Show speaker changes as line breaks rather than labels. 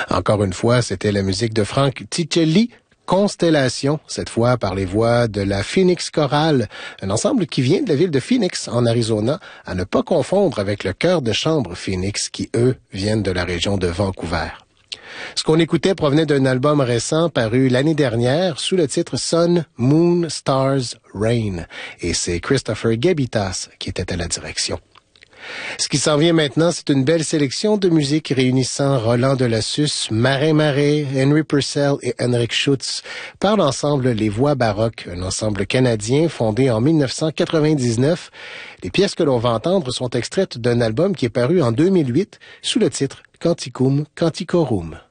Encore une fois, c'était la musique de Frank Ticelli, Constellation, cette fois par les voix de la Phoenix Chorale, un ensemble qui vient de la ville de Phoenix, en Arizona, à ne pas confondre avec le chœur de chambre Phoenix, qui, eux, viennent de la région de Vancouver. Ce qu'on écoutait provenait d'un album récent paru l'année dernière sous le titre Sun, Moon, Stars, Rain, et c'est Christopher Gabitas qui était à la direction. Ce qui s'en vient maintenant, c'est une belle sélection de musique réunissant Roland Delassus, Marin Marais, Henry Purcell et Henrik Schutz par l'ensemble Les Voix Baroques, un ensemble canadien fondé en 1999. Les pièces que l'on va entendre sont extraites d'un album qui est paru en 2008 sous le titre Canticum Canticorum.